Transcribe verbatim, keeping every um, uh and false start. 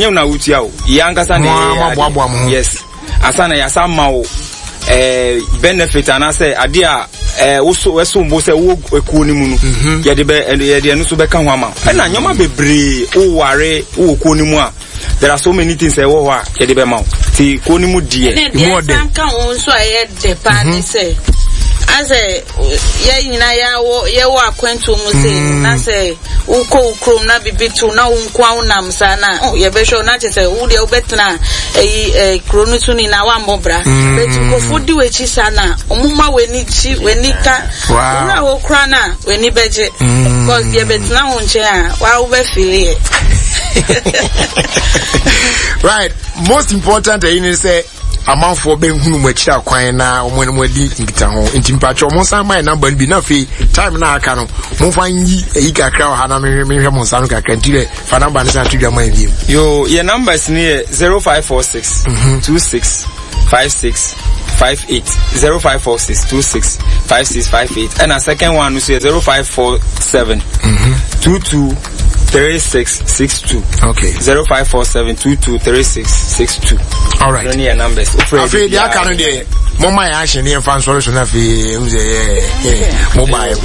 nyem na wutia o yankasa na yes asana ya sama o eh benefit ana say ade a eh wo so we so mbo say wo ekuo ni mu no ye de be ye de no so be ka ho ama na nyoma bebre wo ware wo ekuo ni mu a there are so many things e wo ho a ye de be ma ti ko ni mu die mo de kan won so aye de pa ni say ase ye nyina ya wo ye wo akwantu mu say na say wo ko ukrom na bibitu na wo nkwa unam sa na oh ye be show na che say wo de wo betna eh kronu tu ni na wa mbobra betu ko fudi we chi sa na omuma we ni chi we ni ka na wo kra na we ni beje because ye betna wo nche a wa wo be feel right. Most important thing is say amount for being who much are quite now when we did in Intim Patch or Monsa my number be nothing time now can move find ye a Ika crowd Hana Monsanka can do it for number to your mind. Yo, your number is near zero five four six two six five six five eight zero five four six two six five six five eight and a second one is zero five four seven two two three six six two. Okay. Zero five four seven two two three six six two. All right. Don't need numbers. Afraid they are can't do. Mama, I actually am fan solution of the mobile.